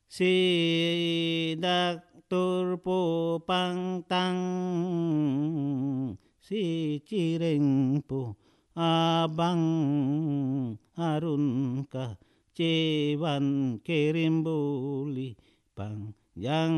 sidak turpo pangtang si cireng po abang harun ka cewan kerimbuli panjang